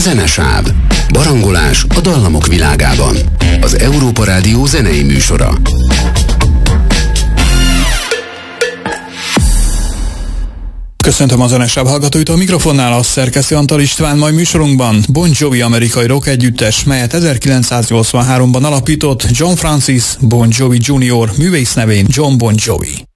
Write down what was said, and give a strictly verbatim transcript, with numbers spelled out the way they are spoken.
Zenesáv. Barangolás a dallamok világában. Az Európa Rádió zenei műsora. Köszöntöm a Zenesáv hallgatóit, a mikrofonnál a szerkesztő Antal István, mai műsorunkban Bon Jovi amerikai rock együttes, melyet ezerkilencszáznyolcvanháromban alapított John Francis Bon Jovi junior, művész nevén John Bon Jovi.